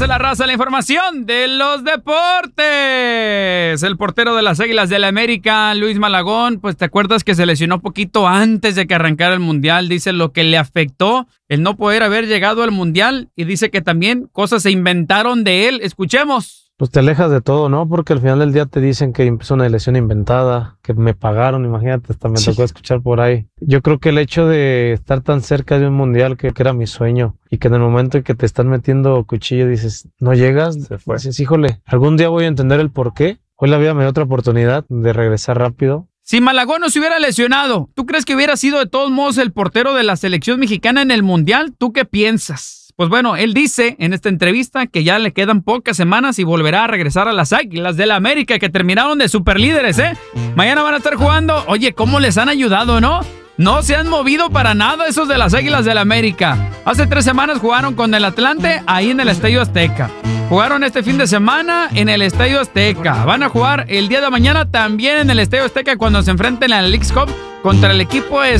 de la raza, la información de los deportes. El portero de las Águilas del la América, Luis Malagón, pues te acuerdas que se lesionó poquito antes de que arrancara el Mundial. Dice lo que le afectó el no poder haber llegado al Mundial y dice que también cosas se inventaron de él. Escuchemos. Pues te alejas de todo, ¿no? Porque al final del día te dicen que es una lesión inventada, que me pagaron, imagínate, hasta me tocó escuchar por ahí. Yo creo que el hecho de estar tan cerca de un mundial, que era mi sueño, y que en el momento en que te están metiendo cuchillo dices, no llegas, se fue. Dices, híjole, algún día voy a entender el por qué. Hoy la vida me dio otra oportunidad de regresar rápido. Si Malagón no se hubiera lesionado, ¿tú crees que hubiera sido de todos modos el portero de la selección mexicana en el Mundial? ¿Tú qué piensas? Pues bueno, él dice en esta entrevista que ya le quedan pocas semanas y volverá a regresar a las Águilas del la América, que terminaron de superlíderes, ¿eh? Mañana van a estar jugando. Oye, ¿cómo les han ayudado, no? No se han movido para nada esos de las Águilas del la América. Hace 3 semanas jugaron con el Atlante ahí en el Estadio Azteca. Jugaron este fin de semana en el Estadio Azteca. Van a jugar el día de mañana también en el Estadio Azteca cuando se enfrenten a la Leagues Cup contra el equipo de